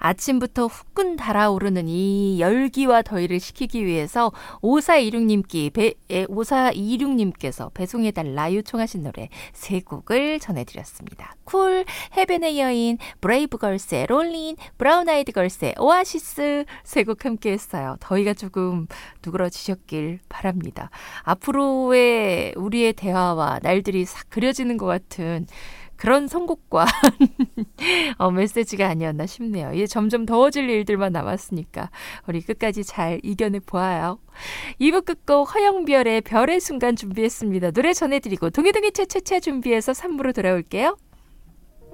아침부터 후끈 달아오르는 이 열기와 더위를 식히기 위해서 5426님께서 배송해달라 요청하신 노래 세 곡을 전해드렸습니다. 쿨, 헤븐의 여인, 브레이브걸스의 롤린, 브라운 아이드 걸스의 오아시스 세 곡 함께 했어요. 더위가 조금 누그러지셨길 바랍니다. 앞으로의 우리의 대화와 날들이 싹 그려지는 것 같은 그런 선곡과 메시지가 아니었나 싶네요. 이제 점점 더워질 일들만 남았으니까 우리 끝까지 잘 이겨내 보아요. 2부 끝곡 허영별의 별의 순간 준비했습니다. 노래 전해드리고 동해동해 채채채 준비해서 3부로 돌아올게요.